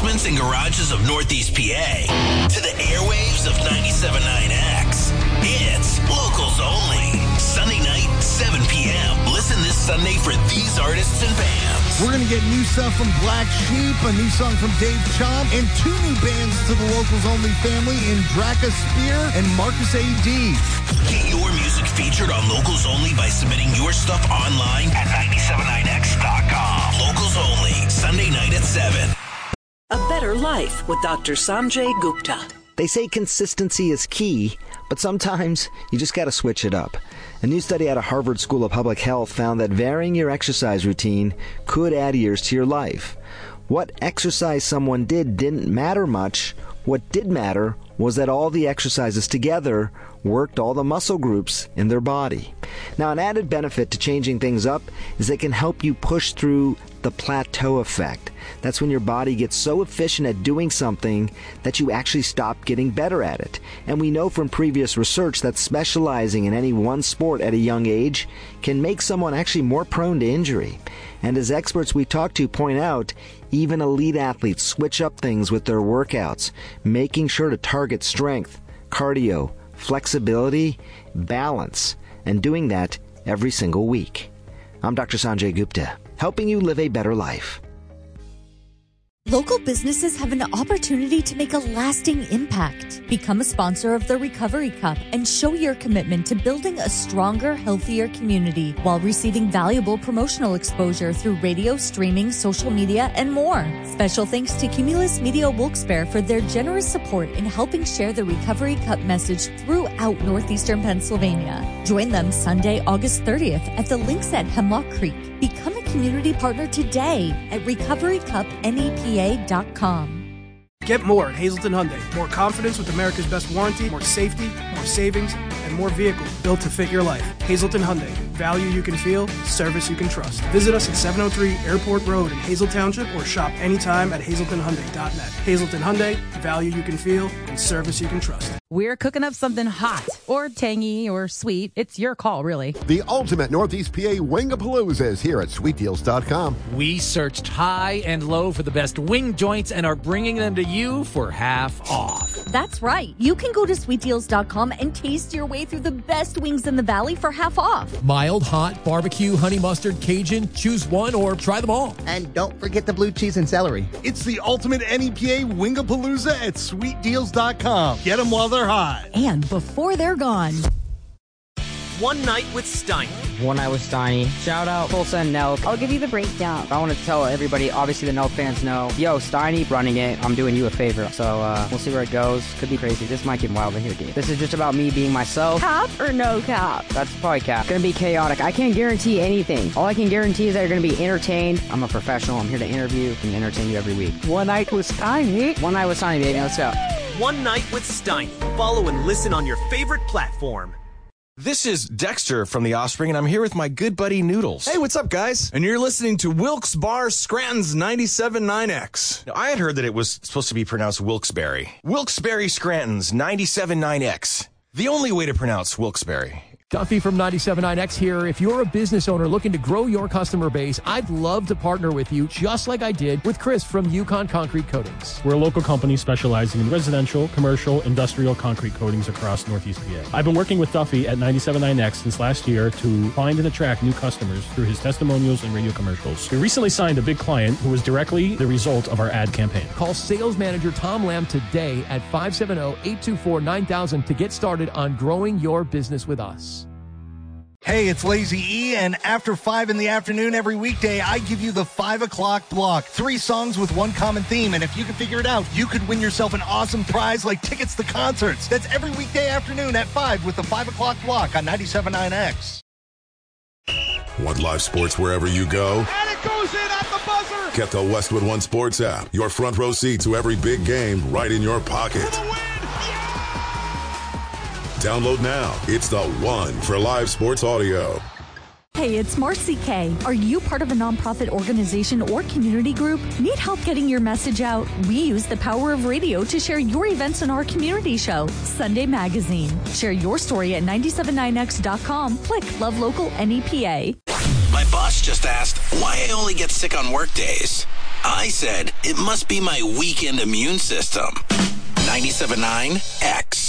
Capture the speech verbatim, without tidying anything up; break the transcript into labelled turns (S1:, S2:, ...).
S1: basements and garages of Northeast P A to the airwaves of ninety-seven point nine X. It's locals only. Sunday night, seven p.m. Listen this Sunday for these artists and bands.
S2: We're going to get new stuff from Black Sheep, a new song from Dave Chomp, and two new bands to the locals only family in Draka Spear and Marcus A D.
S1: Get your music featured on Locals Only by submitting your stuff online at nine seven nine X dot com. Locals Only, Sunday night at seven.
S3: A Better Life with Doctor Sanjay Gupta.
S4: They say consistency is key, but sometimes you just got to switch it up. A new study out of Harvard School of Public Health found that varying your exercise routine could add years to your life. What exercise someone did didn't matter much. What did matter was that all the exercises together worked all the muscle groups in their body. Now, an added benefit to changing things up is they can help you push through the plateau effect. That's when your body gets so efficient at doing something that you actually stop getting better at it. And we know from previous research that specializing in any one sport at a young age can make someone actually more prone to injury. And as experts we talk to point out, even elite athletes switch up things with their workouts, making sure to target strength, cardio, flexibility, balance, and doing that every single week. I'm Doctor Sanjay Gupta, helping you live a better life.
S5: Local businesses have an opportunity to make a lasting impact. Become a sponsor of the Recovery Cup and show your commitment to building a stronger, healthier community while receiving valuable promotional exposure through radio, streaming, social media, and more. Special thanks to Cumulus Media Wilkes-Barre for their generous support in helping share the Recovery Cup message throughout northeastern Pennsylvania. Join them Sunday, August thirtieth at the Links at Hemlock Creek. Become a community partner today at recovery cup N E P A dot com.
S6: Get more at Hazleton Hyundai. More confidence with America's best warranty, more safety, more savings, and more vehicles built to fit your life. Hazleton Hyundai. Value you can feel, service you can trust. Visit us at seven oh three Airport Road in Hazel Township or shop anytime at hazleton hyundai dot net. Hazleton Hyundai. Value you can feel and service you can trust.
S7: We're cooking up something hot or tangy or sweet. It's your call, really.
S8: The ultimate Northeast P A Wingapalooza is here at sweet deals dot com.
S9: We searched high and low for the best wing joints and are bringing them to you for half off.
S5: That's right. You can go to sweet deals dot com and taste your way through the best wings in the valley for half off.
S9: Mild, hot, barbecue, honey mustard, Cajun. Choose one or try them all.
S10: And don't forget the blue cheese and celery.
S2: It's the ultimate N E P A Wingapalooza at sweet deals dot com. Get them while they're hot.
S7: And before they're gone.
S11: One Night with Steiny.
S12: One Night with Steiny. Shout out Tulsa and Nelk.
S13: I'll give you the breakdown.
S12: I want to tell everybody, obviously the Nelk fans know, yo, Steiny running it, I'm doing you a favor. So uh, we'll see where it goes. Could be crazy. This might get wild in here, dude. This is just about me being myself.
S13: Cap or no cap?
S12: That's probably cap. It's going to be chaotic. I can't guarantee anything. All I can guarantee is that you're going to be entertained. I'm a professional. I'm here to interview and entertain you every week.
S13: One Night with Steiny.
S12: One Night with Steiny, baby. Let's go.
S11: One Night with Steiny. Follow and listen on your favorite platform.
S14: This is Dexter from The Offspring, and I'm here with my good buddy Noodles.
S15: Hey, what's up, guys? And you're listening to Wilkes-Barre Scranton's ninety-seven point nine X.
S14: Now, I had heard that it was supposed to be pronounced Wilkes-Barre. Wilkes-Barre Scranton's ninety-seven point nine X. The only way to pronounce Wilkes-Barre.
S16: Duffy from ninety-seven point nine X here. If you're a business owner looking to grow your customer base, I'd love to partner with you, just like I did with Chris from Yukon Concrete Coatings.
S17: We're a local company specializing in residential, commercial, industrial concrete coatings across Northeast P A. I've been working with Duffy at ninety-seven point nine X since last year to find and attract new customers through his testimonials and radio commercials. We recently signed a big client who was directly the result of our ad campaign.
S16: Call sales manager Tom Lamb today at five seven zero, eight two four, nine thousand to get started on growing your business with us.
S2: Hey, it's Lazy E, and after five in the afternoon every weekday, I give you the five o'clock block. Three songs with one common theme, and if you can figure it out, you could win yourself an awesome prize like tickets to concerts. That's every weekday afternoon at five with the five o'clock block on ninety-seven point nine X.
S18: Want live sports wherever you go?
S19: And it goes in at the buzzer!
S18: Get the Westwood One Sports app. Your front row seat to every big game right in your pocket. Download now. It's the one for live sports audio.
S5: Hey, it's Marcy K. Are you part of a nonprofit organization or community group? Need help getting your message out? We use the power of radio to share your events on our community show, Sunday Magazine. Share your story at ninety-seven point nine X dot com. Click Love Local N E P A.
S1: My boss just asked why I only get sick on work days. I said, it must be my weekend immune system. ninety-seven point nine X.